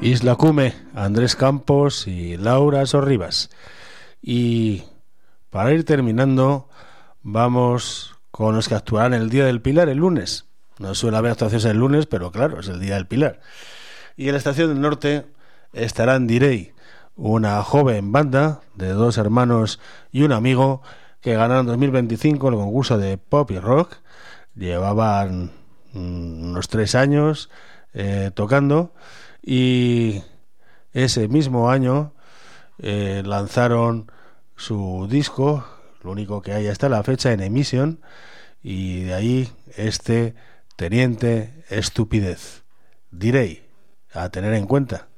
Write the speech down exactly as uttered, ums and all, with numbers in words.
Isla Cume, Andrés Campos y Laura Sorribas. Y para ir terminando, vamos con los que actuarán el Día del Pilar el lunes. No suele haber actuaciones el lunes, pero claro, es el Día del Pilar. Y en la Estación del Norte estarán Direi, una joven banda de dos hermanos y un amigo que ganaron en dos mil veinticinco el concurso de pop y rock. Llevaban mmm, unos tres años eh, tocando, y ese mismo año eh, lanzaron su disco, lo único que hay hasta la fecha, en emisión, y de ahí este Teniente Estupidez. Direi, a tener en cuenta.